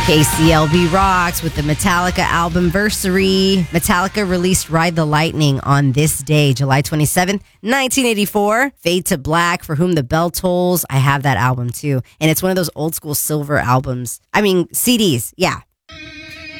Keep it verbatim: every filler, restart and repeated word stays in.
K C L V rocks with the Metallica albumversary. Metallica released Ride the Lightning on this day, July twenty-seventh, nineteen eighty-four. Fade to Black, For Whom the Bell Tolls. I have that album too. And it's one of those old school silver albums. I mean, C Ds. Yeah,